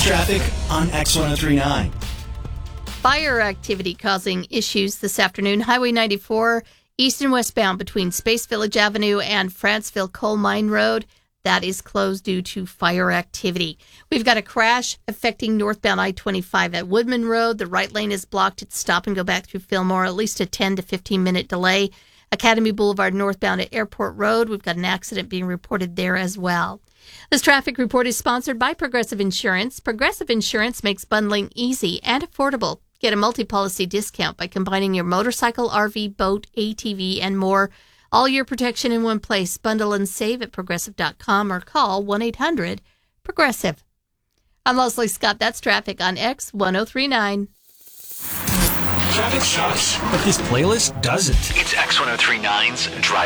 traffic on X1039. Fire activity causing issues this afternoon. Highway 94, east and westbound between Space Village Avenue and Franceville Coal Mine Road. That is closed due to fire activity. We've got a crash affecting northbound I-25 at Woodman Road. The right lane is blocked. It's stop and go back through Fillmore, at least a 10 to 15-minute delay. Academy Boulevard northbound at Airport Road. We've got an accident being reported there as well. This traffic report is sponsored by Progressive Insurance. Progressive Insurance makes bundling easy and affordable. Get a multi-policy discount by combining your motorcycle, RV, boat, ATV, and more. All your protection in one place. Bundle and save at Progressive.com or call 1-800-PROGRESSIVE. I'm Leslie Scott. That's traffic on X1039. Traffic sucks, but this playlist doesn't. It's X1039's Drive.